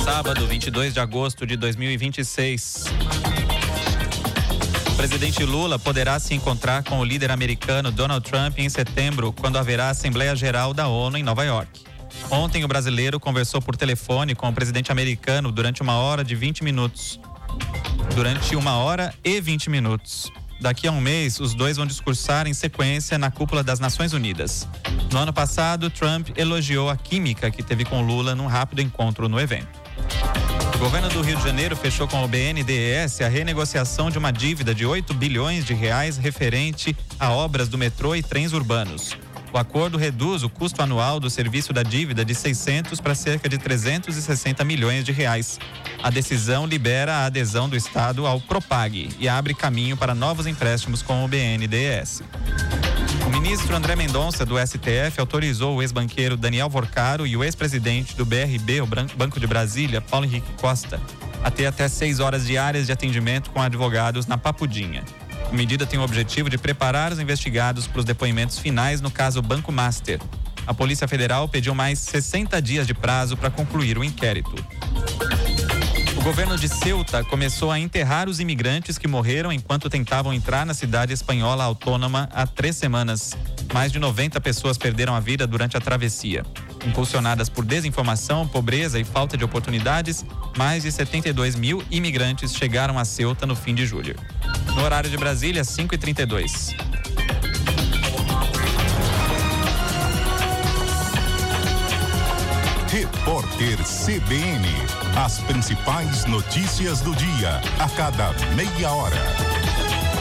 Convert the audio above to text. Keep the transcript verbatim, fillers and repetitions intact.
Sábado, vinte e dois de agosto de dois mil e vinte e seis. O presidente Lula poderá se encontrar com o líder americano Donald Trump em setembro, quando haverá a Assembleia Geral da ONU em Nova York. Ontem, o brasileiro conversou por telefone com o presidente americano durante uma hora de vinte minutos. Durante uma hora e vinte minutos. Daqui a um mês, os dois vão discursar em sequência na cúpula das Nações Unidas. No ano passado, Trump elogiou a química que teve com Lula num rápido encontro no evento. O governo do Rio de Janeiro fechou com o B N D E S a renegociação de uma dívida de oito bilhões de reais referente a obras do metrô e trens urbanos. O acordo reduz o custo anual do serviço da dívida de seiscentos para cerca de trezentos e sessenta milhões de reais. A decisão libera a adesão do Estado ao Propag e abre caminho para novos empréstimos com o B N D E S. O ministro André Mendonça, do S T F, autorizou o ex-banqueiro Daniel Vorcaro e o ex-presidente do B R B, o Banco de Brasília, Paulo Henrique Costa, a ter até seis horas diárias de atendimento com advogados na Papudinha. A medida tem o objetivo de preparar os investigados para os depoimentos finais no caso Banco Master. A Polícia Federal pediu mais sessenta dias de prazo para concluir o inquérito. O governo de Ceuta começou a enterrar os imigrantes que morreram enquanto tentavam entrar na cidade espanhola autônoma há três semanas. Mais de noventa pessoas perderam a vida durante a travessia. Impulsionadas por desinformação, pobreza e falta de oportunidades, mais de setenta e dois mil imigrantes chegaram a Ceuta no fim de julho. No horário de Brasília, cinco e trinta e dois. Repórter C B N. As principais notícias do dia, a cada meia hora.